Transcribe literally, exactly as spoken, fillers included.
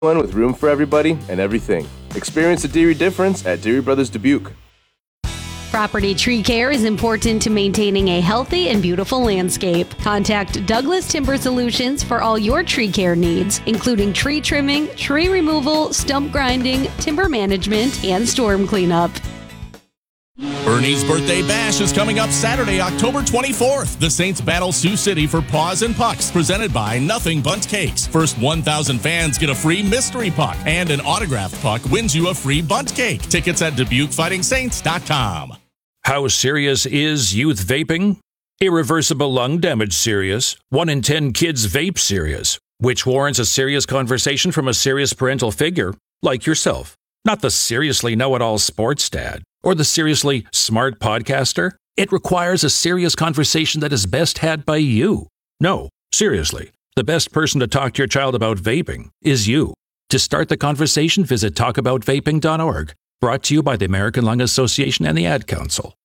One with room for everybody and everything. Experience the Deary difference at Deary Brothers Dubuque. Property tree care is important to maintaining a healthy and beautiful landscape. Contact Douglas Timber Solutions for all your tree care needs, including tree trimming, tree removal, stump grinding, timber management, and storm cleanup. Ernie's Birthday Bash is coming up Saturday, October twenty-fourth. The Saints battle Sioux City for Paws and Pucks, presented by Nothing Bundt Cakes. First one thousand fans get a free mystery puck, and an autographed puck wins you a free Bundt Cake. Tickets at Dubuque Fighting Saints dot com. How serious is youth vaping? Irreversible lung damage serious. One in ten kids vape serious, which warrants a serious conversation from a serious parental figure like yourself. Not the seriously know-it-all sports dad or the seriously smart podcaster. It requires a serious conversation that is best had by you. No, seriously, the best person to talk to your child about vaping is you. To start the conversation, visit talk about vaping dot org. Brought to you by the American Lung Association and the Ad Council.